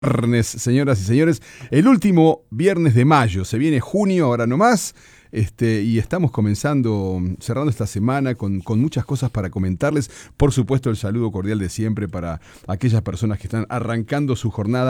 Viernes, señoras y señores, el último viernes de mayo, se viene junio ahora nomás, y estamos cerrando esta semana con muchas cosas para comentarles. Por supuesto, el saludo cordial de siempre para aquellas personas que están arrancando su jornada